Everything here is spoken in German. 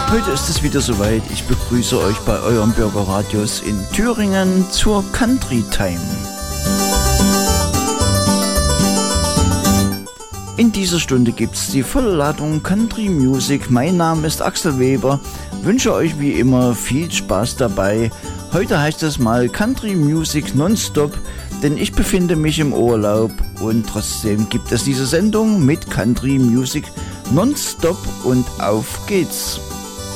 Heute ist es wieder soweit. Ich begrüße euch bei euren Bürgerradios in Thüringen zur Country Time. In dieser Stunde gibt's die volle Ladung Country Music. Mein Name ist Axel Weber. Wünsche euch wie immer viel Spaß dabei. Heute heißt es mal Country Music Nonstop, denn ich befinde mich im Urlaub und trotzdem gibt es diese Sendung mit Country Music Nonstop und auf geht's.